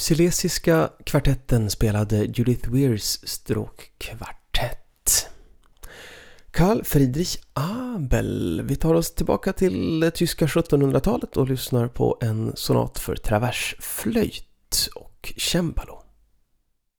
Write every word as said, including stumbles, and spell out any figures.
Silesiska kvartetten spelade Judith Weirs stråkkvartett. Carl Friedrich Abel. Vi tar oss tillbaka till det tyska sjuttonhundratalet och lyssnar på en sonat för traversflöjt och cembalo.